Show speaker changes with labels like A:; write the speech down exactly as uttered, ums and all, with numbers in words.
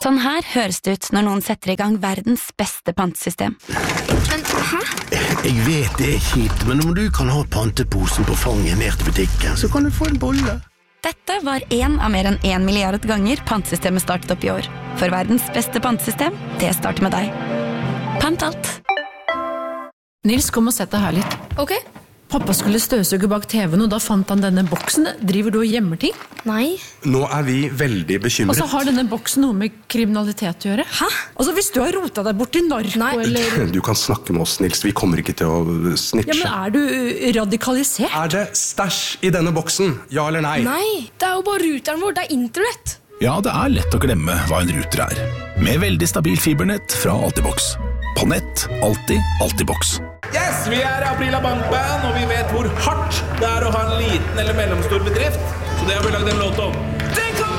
A: Sånn her høres det ut når noen setter i gang verdens beste pantesystem.
B: Men, hæ?
C: Jeg vet det er kjipt, men om du kan ha panteposen på fanget ned til butikken, så kan du få en bolle.
A: Dette var en av mer enn en milliard ganger pantesystemet startet opp i år. For verdens beste pantesystem, det starter med deg. Pant alt.
D: Nils, kom og sett deg her litt.
B: Ok.
D: Pappa skulle støvsuge bak T V-en, og da fant han denne boksen. Driver du og gjemmer ting?
B: Nei.
E: Nå er vi veldig bekymret.
D: Og så har denne boksen noe med kriminalitet å gjøre.
B: Hæ?
D: Altså, hvis du har rotet deg bort i narko,
B: Nei.
D: eller...
E: Du kan snakke med oss, Nils. Vi kommer ikke til å snitche.
D: Ja, men er du uh, radikalisert?
E: Er det stæsj i denne boksen? Ja eller nei?
B: Nei, det er jo bare ruteren vår, det er internett.
F: Ja, det er lett å glemme hva en ruter er. Med veldig stabil fibernett fra Altibox. På nett, alltid, Altibox.
G: Yes, vi er Aprila Bankband, og vi vet hvor hardt det er å ha en liten eller mellomstor bedrift. Så det har vi lagd en låt om.